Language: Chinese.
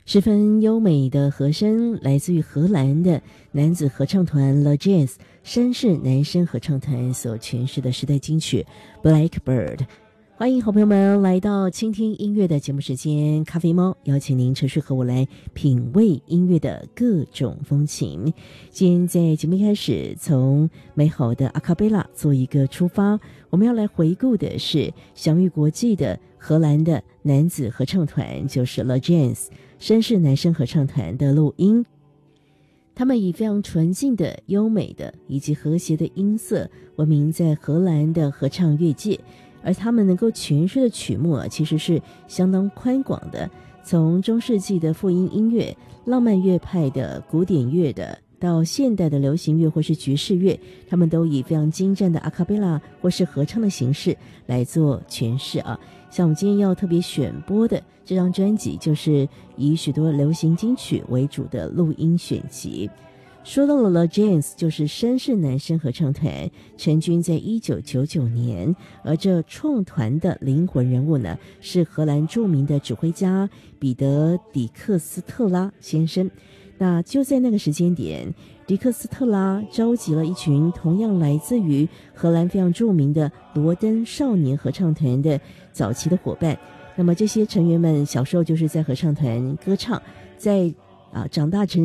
十分优美的和声来自于荷兰的男子合唱团 Le Jazz 绅士男声合唱团所诠释的时代金曲 Blackbird。 欢迎好朋友们来到倾听音乐的节目时间，咖啡猫邀请您持续和我来品味音乐的各种风情。今天在节目一开始，从美好的阿卡贝拉做一个出发，我们要来回顾的是享誉国际的荷兰的男子合唱团，就是 Le Jazz 绅士男声合唱团的录音。他们以非常纯净的、优美的以及和谐的音色闻名在荷兰的合唱乐界，而他们能够诠释的曲目其实是相当宽广的，从中世纪的复音音乐、浪漫乐派的古典乐的，到现代的流行乐或是爵士乐，他们都以非常精湛的阿卡贝拉或是合唱的形式来做诠释啊。像我们今天要特别选播的这张专辑，就是以许多流行金曲为主的录音选集。说到了 Le Jazz， 就是绅士男声合唱团，成军在1999年，而这创团的灵魂人物呢，是荷兰著名的指挥家彼得·迪克斯特拉先生。那就在那个时间点，迪克斯特拉召集了一群同样来自于荷兰非常著名的罗登少年合唱团的早期的伙伴。那么这些成员们小时候就是在合唱团歌唱，在长大成